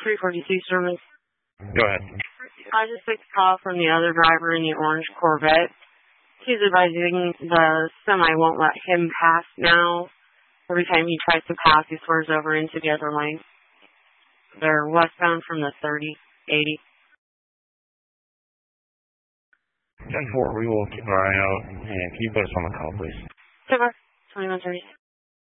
342 Sherman. Go ahead. I just took a call from the other driver in the orange Corvette. He's advising the semi won't let him pass now. Every time he tries to pass, he swerves over into the other lane. They're westbound from the 3080. 10-4, we will keep our eye out, and can you put us on the call, please? Sure. 2130.